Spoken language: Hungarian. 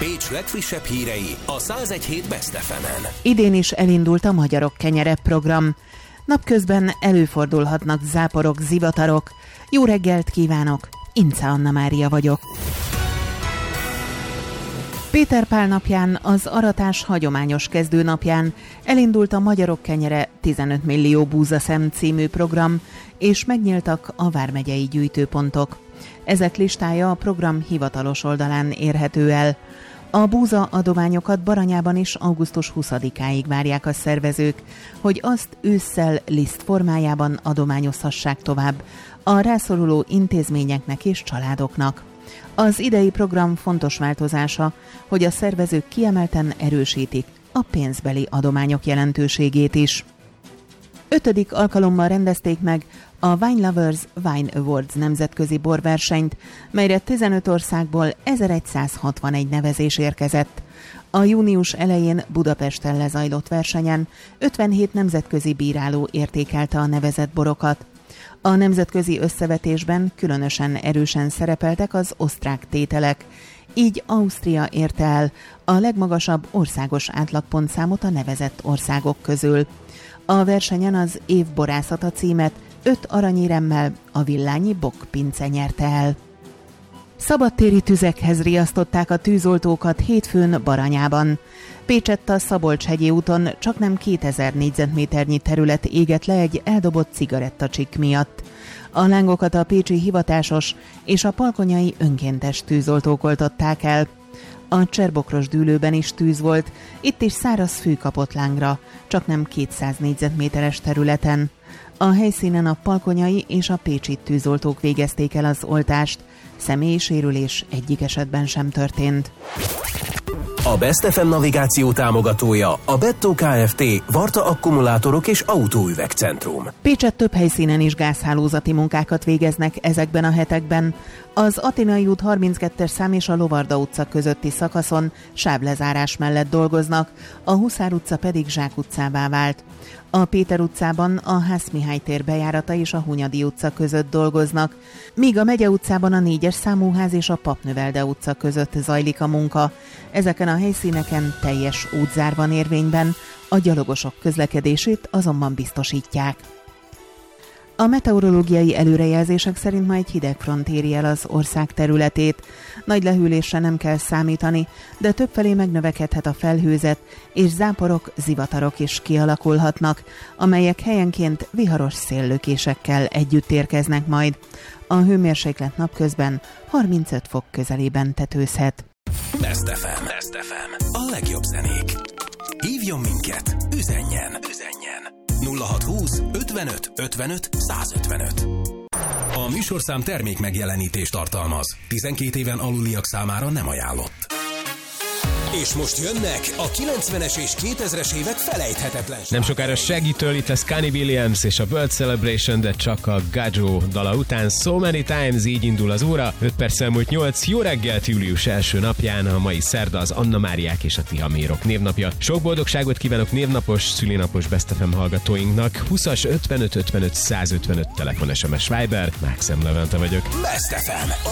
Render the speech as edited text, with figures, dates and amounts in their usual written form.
Pécs legfrissebb hírei a 101.7 Best FM-en. Idén is elindult a Magyarok Kenyere program. Napközben előfordulhatnak záporok, zivatarok. Jó reggelt kívánok! Ince Anna Mária vagyok. Péter Pál napján, az aratás hagyományos kezdőnapján elindult a Magyarok Kenyere 15 millió búzaszem című program, és megnyíltak a vármegyei gyűjtőpontok. Ezek listája a program hivatalos oldalán érhető el. A búza adományokat Baranyában is augusztus 20-áig várják a szervezők, hogy azt ősszel liszt formájában adományozhassák tovább a rászoruló intézményeknek és családoknak. Az idei program fontos változása, hogy a szervezők kiemelten erősítik a pénzbeli adományok jelentőségét is. 5. alkalommal rendezték meg a Wine Lovers Wine Awards nemzetközi borversenyt, melyre 15 országból 1161 nevezés érkezett. A június elején Budapesten lezajlott versenyen 57 nemzetközi bíráló értékelte a nevezett borokat. A nemzetközi összevetésben különösen erősen szerepeltek az osztrák tételek, így Ausztria érte el a legmagasabb országos átlagpontszámot a nevezett országok közül. A versenyen az év borászata címet 5 aranyéremmel a Villányi Bock pince nyerte el. Szabadtéri tüzekhez riasztották a tűzoltókat hétfőn Baranyában. Pécsett Szabolcs-hegyi úton csaknem 2000 négyzetméternyi terület égett le egy eldobott cigarettacsik miatt. A lángokat a pécsi hivatásos és a palkonyai önkéntes tűzoltók oltották el. A Cserbokros dűlőben is tűz volt, itt is száraz fű kapott lángra, csaknem 200 négyzetméteres területen. A helyszínen a palkonyai és a pécsi tűzoltók végezték el az oltást, személyi sérülés egyik esetben sem történt. A Best FM navigáció támogatója a Bettó Kft. Varta akkumulátorok és autóüvegcentrum. Pécsett több helyszínen is gázhálózati munkákat végeznek ezekben a hetekben. Az Athénai út 32-es szám és a Lovarda utca közötti szakaszon sávlezárás mellett dolgoznak, a Huszár utca pedig Zsák utcává vált. A Péter utcában a Hász-Mihály tér bejárata és a Hunyadi utca között dolgoznak, míg a Megye utcában a 4-es számú ház és a Papnövelde utca között zajlik a munka. Ezeken a helyszíneken teljes útzár van érvényben, a gyalogosok közlekedését azonban biztosítják. A meteorológiai előrejelzések szerint ma egy hideg front éri el az ország területét. Nagy lehűlésre nem kell számítani, de többfelé megnövekedhet a felhőzet, és záporok, zivatarok is kialakulhatnak, amelyek helyenként viharos széllökésekkel együtt érkeznek majd. A hőmérséklet napközben 35 fok közelében tetőzhet. Best FM. A legjobb zenék. Hívjon minket, üzenjen. 0620 55 55 155. A műsorszám termék megjelenítést tartalmaz. 12 éven aluliak számára nem ajánlott. És most jönnek a 90-es és 2000-es évek felejthetetlen. Nem sokára Shaggy-től itt lesz Connie Williams és a World Celebration, de csak a Gajo dala után. So Many Times, így indul az óra. 5 perccel múlt 8. Jó reggelt július első napján. A mai szerda az Anna Máriák és a Tihamérok névnapja. Sok boldogságot kívánok névnapos, szülinapos Best FM hallgatóinknak. 20-as 55 55 155 telefon, SMS, Viber. Mákszem Levente vagyok. Best FM.